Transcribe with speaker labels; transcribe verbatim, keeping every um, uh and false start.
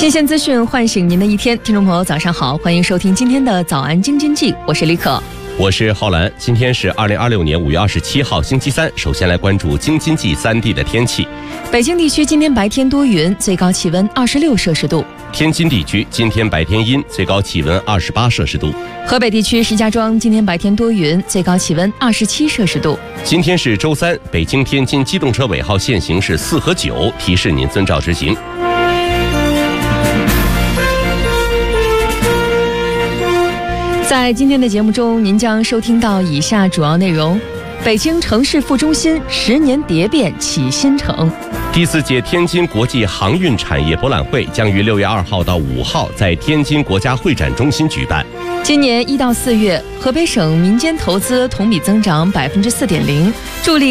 Speaker 1: 新鲜资讯唤醒您的一天，听众朋友早上好，欢迎收听今天的早安京津冀，我是李可。
Speaker 2: 我是浩然，今天是二零二六年五月二十七号星期三。首先来关注京津冀三地的天气。
Speaker 1: 北京地区今天白天多云，最高气温二十六摄氏度。
Speaker 2: 天津地区今天白天阴，最高气温二十八摄氏度。
Speaker 1: 河北地区石家庄今天白天多云，最高气温二十七摄氏度。
Speaker 2: 今天是周三，北京天津机动车尾号限行是四和九，提示您遵照执行。
Speaker 1: 在今天的节目中，您将收听到以下主要内容：北京城市副中心十年蝶变启新城。
Speaker 2: 第四届天津国际航运产业博览会将于六月二号到五号在天津国家会展中心举办。
Speaker 1: 今年一到四月，河北省民间投资同比增长百分之四点零，助力